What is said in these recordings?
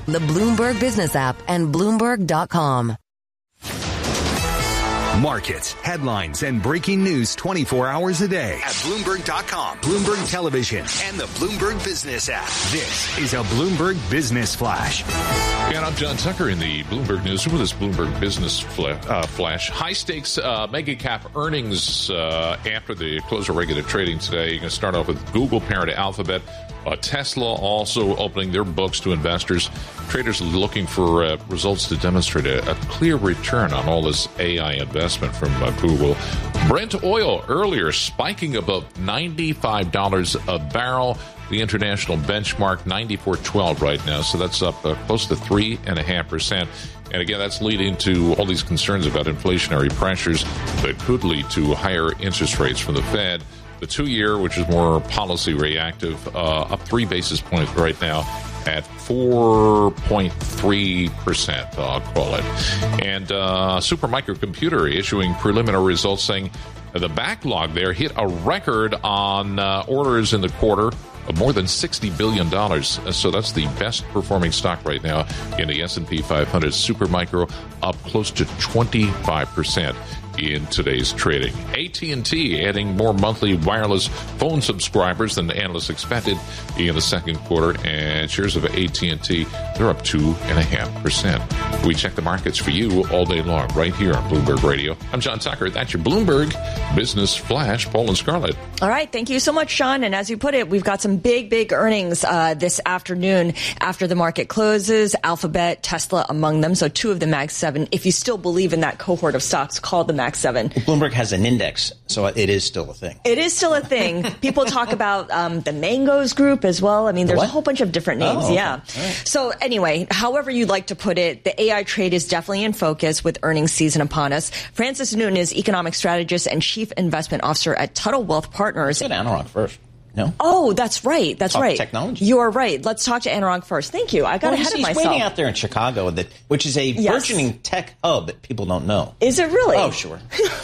the Bloomberg Business app, and Bloomberg.com. Markets, headlines, and breaking news 24 hours a day at Bloomberg.com, Bloomberg Television, and the Bloomberg Business app. This is a Bloomberg Business Flash. And I'm John Tucker in the Bloomberg Newsroom with this Bloomberg Business Flash. High-stakes mega-cap earnings after the close of regular trading today. You're going to start off with Google parent Alphabet. Tesla also opening their books to investors. Traders looking for results to demonstrate a clear return on all this AI investment from Google. Brent oil earlier spiking above $95 a barrel. The international benchmark, 94.12 right now, so that's up close to 3.5%. And again, that's leading to all these concerns about inflationary pressures that could lead to higher interest rates from the Fed. The 2-year, which is more policy reactive, up 3 basis points right now at 4.3%, I'll call it. And Supermicro Computer issuing preliminary results saying the backlog there hit a record on orders in the quarter of more than $60 billion. So that's the best performing stock right now in the S&P 500. Supermicro up close to 25% in today's trading. AT&T adding more monthly wireless phone subscribers than the analysts expected in the second quarter, and shares of AT&T, they're up 2.5%. We check the markets for you all day long right here on Bloomberg Radio. I'm John Tucker. That's your Bloomberg Business Flash. Paul and Scarlett. All right. Thank you so much, Sean. And as you put it, we've got some big earnings this afternoon after the market closes. Alphabet, Tesla among them. So 2 of the Mag 7, if you still believe in that cohort of stocks called the Mag 7. Bloomberg has an index, so it is still a thing. It is still a thing. People talk about the Mangoes Group as well. I mean, there's a whole bunch of different names. Oh, okay. Yeah. Right. So anyway, however you'd like to put it, the AI trade is definitely in focus with earnings season upon us. Francis Newton is economic strategist and chief investment officer at Tuttle Wealth Partners. Let's get Anurag first. No? Oh, that's right. That's right. Technology. You are right. Let's talk to Anurag first. Thank you. I got ahead of myself. He's waiting out there in Chicago, which is a burgeoning tech hub that people don't know. Is it really? Oh, sure.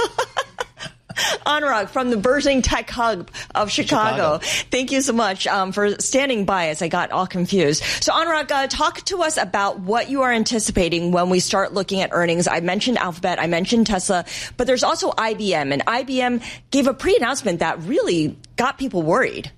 Anurag from the burgeoning tech hub of Chicago. Thank you so much for standing by as I got all confused. So Anurag, talk to us about what you are anticipating when we start looking at earnings. I mentioned Alphabet, I mentioned Tesla, but there's also IBM, and IBM gave a pre-announcement that really got people worried.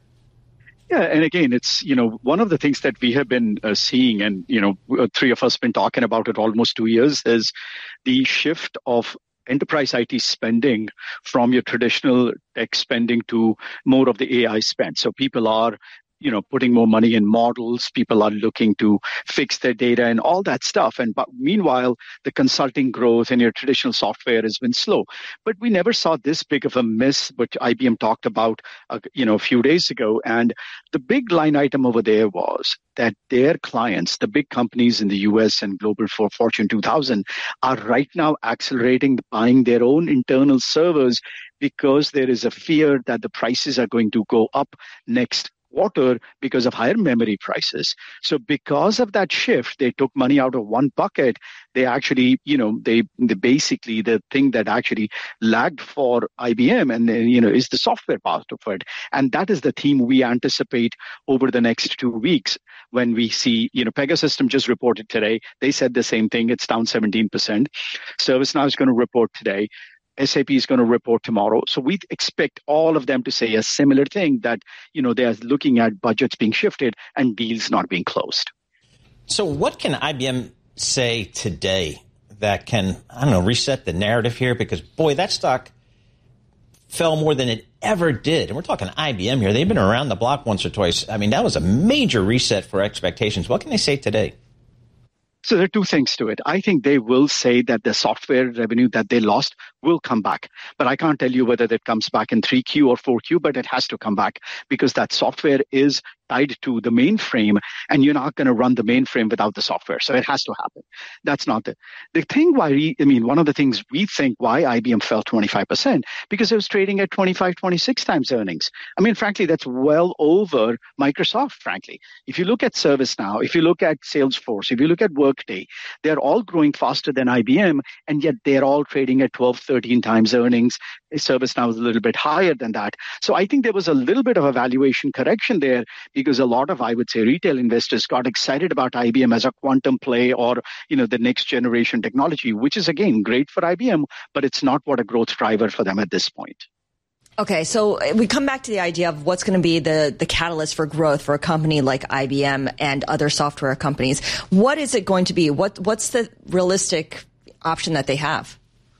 Yeah, and again, it's, one of the things that we have been seeing, and, 3 of us have been talking about it almost 2 years, is the shift of enterprise IT spending from your traditional tech spending to more of the AI spend. So people are, putting more money in models. People are looking to fix their data and all that stuff. But meanwhile, the consulting growth in your traditional software has been slow. But we never saw this big of a miss, which IBM talked about, a few days ago. And the big line item over there was that their clients, the big companies in the US and global for Fortune 2000, are right now accelerating buying their own internal servers because there is a fear that the prices are going to go up next quarter because of higher memory prices. So because of that shift, they took money out of one bucket. They actually, they basically, the thing that actually lagged for IBM and, is the software part of it. And that is the theme we anticipate over the next 2 weeks when we see, Pegasystems just reported today. They said the same thing. It's down 17%. ServiceNow is going to report today. SAP is going to report tomorrow. So we expect all of them to say a similar thing, that, they are looking at budgets being shifted and deals not being closed. So what can IBM say today that can, reset the narrative here? Because, boy, that stock fell more than it ever did. And we're talking IBM here. They've been around the block once or twice. I mean, that was a major reset for expectations. What can they say today? So there are 2 things to it. I think they will say that the software revenue that they lost will come back. But I can't tell you whether that comes back in 3Q or 4Q, but it has to come back because that software is tied to the mainframe, and you're not going to run the mainframe without the software. So it has to happen. That's not the thing why, one of the things we think why IBM fell 25%, because it was trading at 25, 26 times earnings. Frankly, that's well over Microsoft, frankly. If you look at ServiceNow, if you look at Salesforce, if you look at Workday, Workday. They're all growing faster than IBM, and yet they're all trading at 12, 13 times earnings. ServiceNow is a little bit higher than that. So I think there was a little bit of a valuation correction there because a lot of, I would say, retail investors got excited about IBM as a quantum play or, the next generation technology, which is, again, great for IBM, but it's not what a growth driver for them at this point. Okay, so we come back to the idea of what's going to be the catalyst for growth for a company like IBM and other software companies. What is it going to be? What's the realistic option that they have?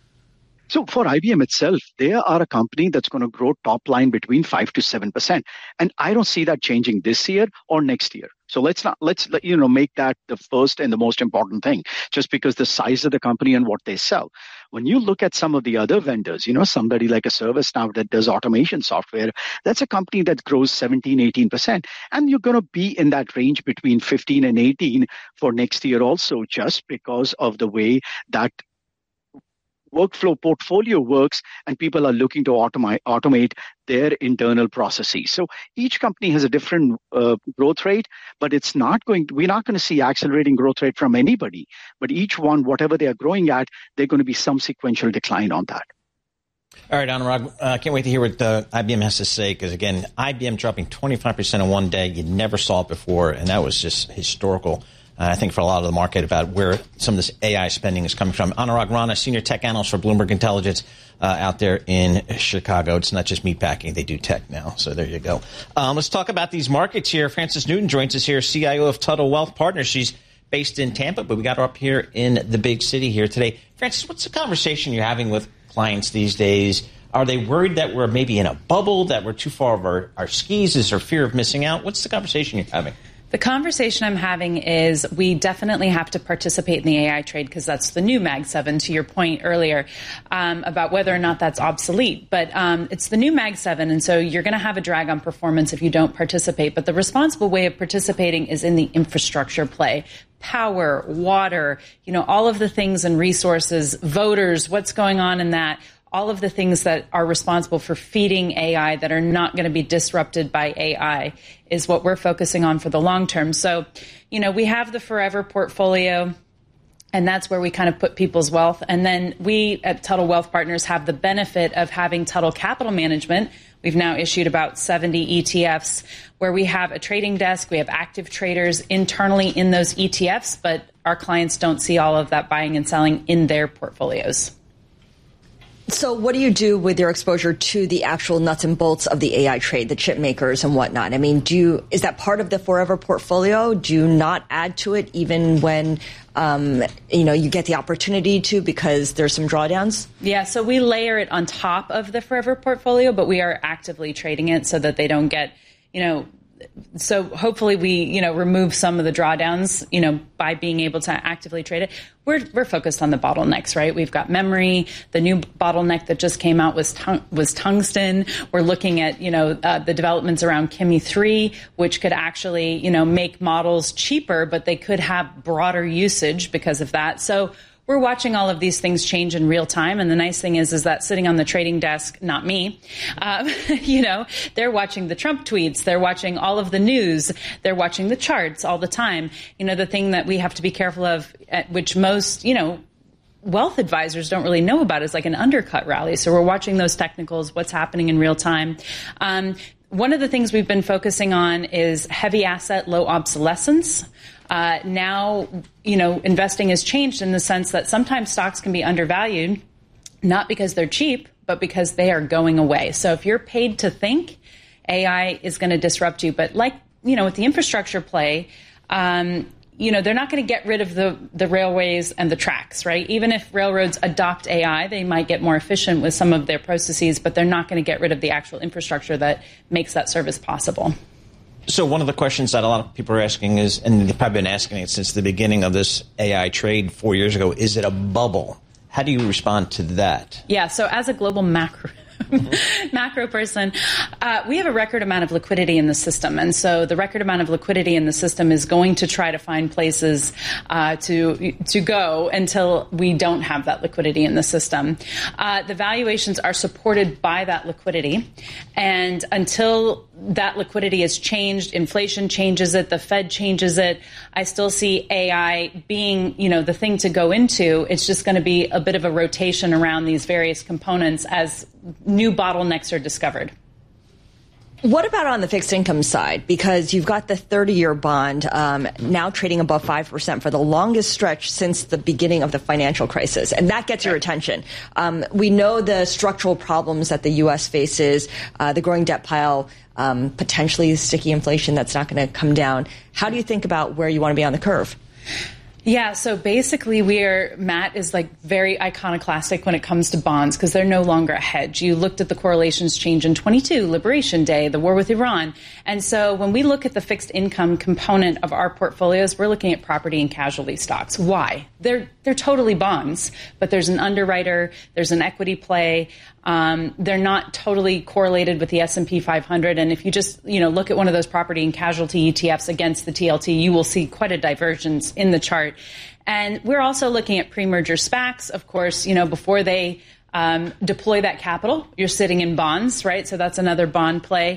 So for IBM itself, they are a company that's going to grow top line between 5 to 7%. And I don't see that changing this year or next year. So let's make that the first and the most important thing, just because the size of the company and what they sell. When you look at some of the other vendors, somebody like a ServiceNow that does automation software, that's a company that grows 17, 18%. And you're going to be in that range between 15 and 18 for next year also, just because of the way that workflow portfolio works and people are looking to automate their internal processes. So each company has a different growth rate, but we're not going to see accelerating growth rate from anybody. But each one, whatever they are growing at, they're going to be some sequential decline on that. All right, Anurag, I can't wait to hear what IBM has to say because, again, IBM dropping 25% in one day, you never saw it before, and that was just historical. I think for a lot of the market about where some of this AI spending is coming from. Anurag Rana, Senior Tech Analyst for Bloomberg Intelligence out there in Chicago. It's not just meatpacking. They do tech now. So there you go. Let's talk about these markets here. Frances Newton joins us here, CIO of Tuttle Wealth Partners. She's based in Tampa, but we got her up here in the big city here today. Frances, what's the conversation you're having with clients these days? Are they worried that we're maybe in a bubble, that we're too far over our skis? Is there fear of missing out? What's the conversation you're having? The conversation I'm having is we definitely have to participate in the AI trade because that's the new Mag 7, to your point earlier about whether or not that's obsolete. But it's the new Mag 7, and so you're going to have a drag on performance if you don't participate. But the responsible way of participating is in the infrastructure play. Power, water, all of the things and resources, voters, what's going on in that. All of the things that are responsible for feeding AI that are not going to be disrupted by AI is what we're focusing on for the long term. So, we have the Forever portfolio, and that's where we kind of put people's wealth. And then we at Tuttle Wealth Partners have the benefit of having Tuttle Capital Management. We've now issued about 70 ETFs where we have a trading desk. We have active traders internally in those ETFs, but our clients don't see all of that buying and selling in their portfolios. So what do you do with your exposure to the actual nuts and bolts of the AI trade, the chip makers and whatnot? I mean, is that part of the Forever portfolio? Do you not add to it even when, you get the opportunity to because there's some drawdowns? Yeah, so we layer it on top of the Forever portfolio, but we are actively trading it so that they don't get, so hopefully we, remove some of the drawdowns, by being able to actively trade it. We're focused on the bottlenecks, right? We've got memory. The new bottleneck that just came out was tungsten. We're looking at, the developments around Kimi 3, which could actually, make models cheaper, but they could have broader usage because of that. So we're watching all of these things change in real time. And the nice thing is that sitting on the trading desk, not me, they're watching the Trump tweets. They're watching all of the news. They're watching the charts all the time. The thing that we have to be careful of, which most, wealth advisors don't really know about is like an undercut rally. So we're watching those technicals, what's happening in real time. One of the things we've been focusing on is heavy asset, low obsolescence. Now, investing has changed in the sense that sometimes stocks can be undervalued, not because they're cheap, but because they are going away. So if you're paid to think, AI is going to disrupt you. But with the infrastructure play, they're not going to get rid of the railways and the tracks, right? Even if railroads adopt AI, they might get more efficient with some of their processes, but they're not going to get rid of the actual infrastructure that makes that service possible. So one of the questions that a lot of people are asking is, and they've probably been asking it since the beginning of this AI trade 4 years ago, is it a bubble? How do you respond to that? Yeah, so as a global macro person, we have a record amount of liquidity in the system. And so the record amount of liquidity in the system is going to try to find places to go until we don't have that liquidity in the system. The valuations are supported by that liquidity. And until that liquidity has changed. Inflation changes it. The Fed changes it. I still see AI being, the thing to go into. It's just going to be a bit of a rotation around these various components as new bottlenecks are discovered. What about on the fixed income side? Because you've got the 30-year bond now trading above 5% for the longest stretch since the beginning of the financial crisis. And that gets your attention. We know the structural problems that the U.S. faces, the growing debt pile, potentially sticky inflation that's not going to come down. How do you think about where you want to be on the curve? Yeah, so basically Matt is like very iconoclastic when it comes to bonds because they're no longer a hedge. You looked at the correlations change in 22, Liberation Day, the war with Iran. And so when we look at the fixed income component of our portfolios, we're looking at property and casualty stocks. Why? They're totally bonds, but there's an underwriter, there's an equity play. They're not totally correlated with the S&P 500. And if you just, look at one of those property and casualty ETFs against the TLT, you will see quite a divergence in the chart. And we're also looking at pre-merger SPACs. Of course, before they deploy that capital, you're sitting in bonds, right? So that's another bond play.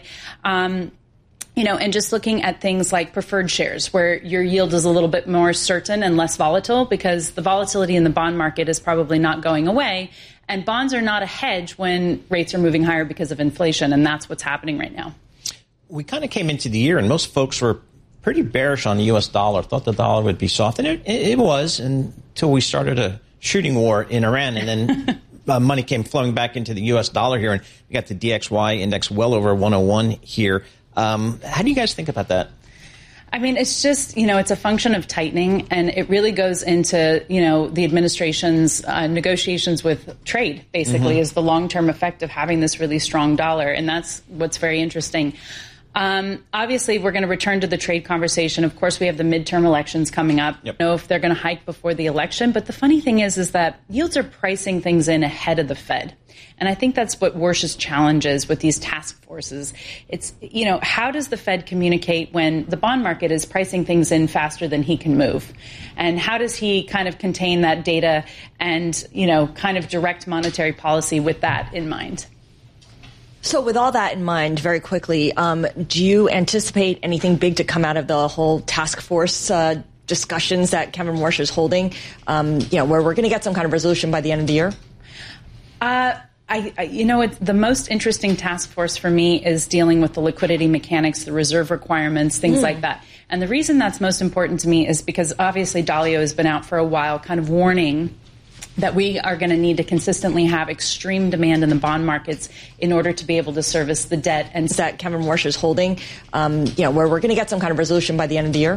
And just looking at things like preferred shares, where your yield is a little bit more certain and less volatile because the volatility in the bond market is probably not going away. And bonds are not a hedge when rates are moving higher because of inflation. And that's what's happening right now. We kind of came into the year and most folks were pretty bearish on the U.S. dollar, thought the dollar would be soft. And it was until we started a shooting war in Iran. And then money came flowing back into the U.S. dollar here. And we got the DXY index well over 101 here. How do you guys think about that? I mean, it's just, it's a function of tightening, and it really goes into, the administration's negotiations with trade, basically, is the long-term effect of having this really strong dollar. And that's what's very interesting. Obviously, we're going to return to the trade conversation. Of course, we have the midterm elections coming up. Yep. I don't know if they're going to hike before the election. But the funny thing is that yields are pricing things in ahead of the Fed. And I think that's what Warsh's challenge is with these task forces. It's, how does the Fed communicate when the bond market is pricing things in faster than he can move? And how does he kind of contain that data and, kind of direct monetary policy with that in mind? So with all that in mind, very quickly, do you anticipate anything big to come out of the whole task force discussions that Kevin Warsh is holding, where we're going to get some kind of resolution by the end of the year? The most interesting task force for me is dealing with the liquidity mechanics, the reserve requirements, things like that. And the reason that's most important to me is because obviously Dalio has been out for a while kind of warning that we are going to need to consistently have extreme demand in the bond markets in order to be able to service the debt. And that Kevin Warsh is holding, where we're going to get some kind of resolution by the end of the year?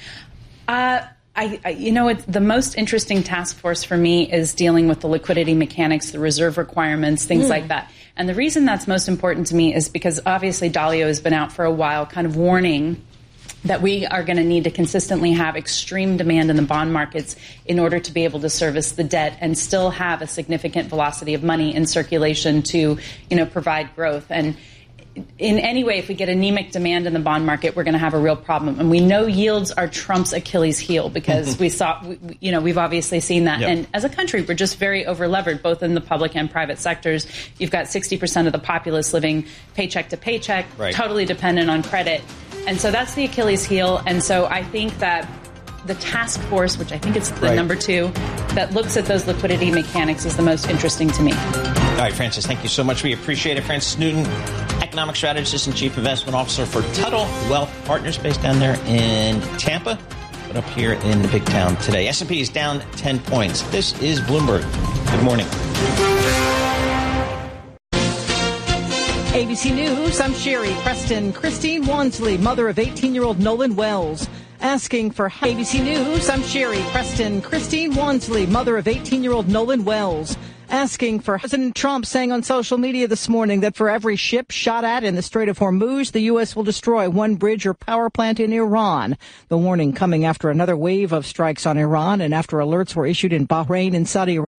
The most interesting task force for me is dealing with the liquidity mechanics, the reserve requirements, things like that. And the reason that's most important to me is because obviously Dalio has been out for a while kind of warning that we are going to need to consistently have extreme demand in the bond markets in order to be able to service the debt and still have a significant velocity of money in circulation to, provide growth. And in any way, if we get anemic demand in the bond market, we're going to have a real problem. And we know yields are Trump's Achilles heel because we've obviously seen that. Yep. And as a country, we're just very over-levered, both in the public and private sectors. You've got 60% of the populace living paycheck to paycheck, right, totally dependent on credit. And so that's the Achilles heel. And so I think that the task force, which I think it's the number 2, that looks at those liquidity mechanics is the most interesting to me. All right, Frances, thank you so much. We appreciate it. Frances Newton, economic strategist and chief investment officer for Tuttle Wealth Partners, based down there in Tampa, but up here in the big town today. S&P is down 10 points. This is Bloomberg. Good morning. ABC News, I'm Sherry Preston. Christine Wansley, mother of 18-year-old Nolan Wells, asking for ABC News. I'm Sherry Preston. Christine Wansley, mother of 18-year-old Nolan Wells, asking for President Trump saying on social media this morning that for every ship shot at in the Strait of Hormuz, the U.S. will destroy one bridge or power plant in Iran. The warning coming after another wave of strikes on Iran and after alerts were issued in Bahrain and Saudi Arabia.